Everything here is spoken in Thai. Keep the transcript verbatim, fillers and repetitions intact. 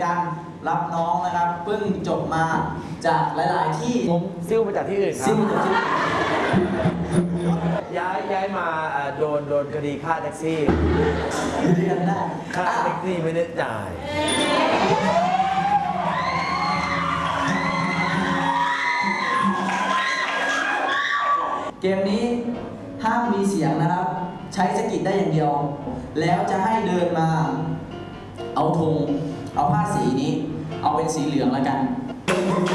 การรับน้องนะครับเพิ่งจบมาจากหลายๆที่ผมซิ่วมาจากที่อื่นครัซิ่บวจากที่ย้ายย้ายมาโดนโดนคดีค่าแท็กซี่เรียนได้ค่าแท็กซี่ไม่ได้จ่ายเกมนี้ห้ามมีเสียงนะครับ ใช้สกิดได้อย่างเดียว แล้วจะให้เดินมาเอาธงเอาผ้าสีนี้เอาเป็นสีเหลืองแล้วกัน